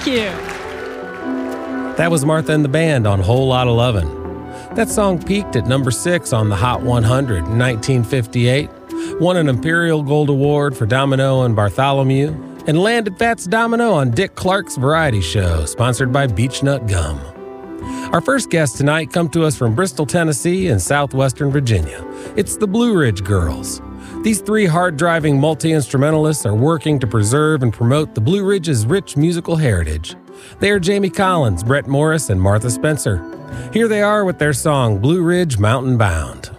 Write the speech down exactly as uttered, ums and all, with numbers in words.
Thank you. That was Martha and the Band on Whole Lotta Lovin'. That song peaked at number six on the Hot one hundred in nineteen fifty-eight, won an Imperial Gold Award for Domino and Bartholomew, and landed Fats Domino on Dick Clark's variety show, sponsored by Beechnut Gum. Our first guests tonight come to us from Bristol, Tennessee and southwestern Virginia. It's the Blue Ridge Girls. These three hard-driving multi-instrumentalists are working to preserve and promote the Blue Ridge's rich musical heritage. They are Jamie Collins, Brett Morris, and Martha Spencer. Here they are with their song, Blue Ridge Mountain Bound.